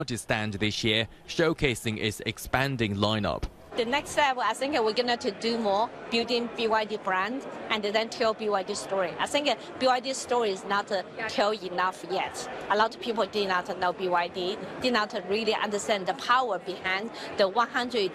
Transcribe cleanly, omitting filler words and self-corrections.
stand this year, showcasing its expanding lineup. The next step, I think we're going to do more, building BYD brand and then tell BYD story. I think BYD story is not told enough yet. A lot of people did not know BYD, did not really understand the power behind the 120